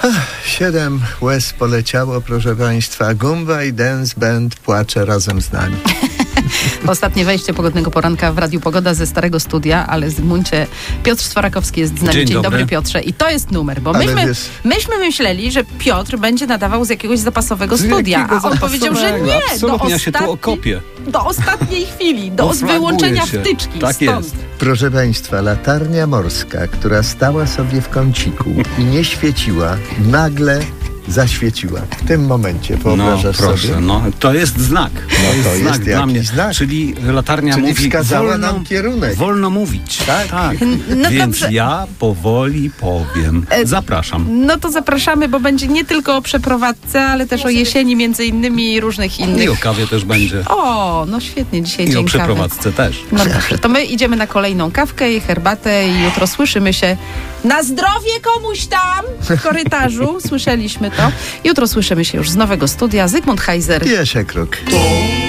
7 łez poleciało, proszę państwa. Gumba i Dance Band płacze razem z nami. Ostatnie wejście Pogodnego Poranka w Radiu Pogoda ze starego studia, ale Zygmuncie, Piotr Swarakowski jest z nami. Dzień dobry, Piotrze. I to jest numer, bo myśmy myśleli, że Piotr będzie nadawał z jakiegoś zapasowego studia, a on powiedział, że nie. Absolutnie, ja się tu okopię. Do ostatniej chwili, do wyłączenia wtyczki. Tak stąd. jest. Proszę państwa, latarnia morska, która stała sobie w kąciku i nie świeciła, nagle zaświeciła. W tym momencie, wyobrażasz sobie? No, to jest znak. To jest dla mnie. znak. Czyli latarnia Czyli mówi, wskazała nam kierunek. Wolno mówić. Tak. No Więc dobrze. ja powoli powiem. Zapraszam. No to zapraszamy, bo będzie nie tylko o przeprowadzce, ale też o jesieni między innymi i różnych innych. I o kawie też będzie. O, no świetnie, dzisiaj I o dzień kawy. przeprowadzce też. No dobrze, to my idziemy na kolejną kawkę i herbatę i jutro słyszymy się na zdrowie komuś tam w korytarzu. Słyszeliśmy to. Jutro słyszymy się już z nowego studia. Zygmunt Heiser. Piesek Kruk.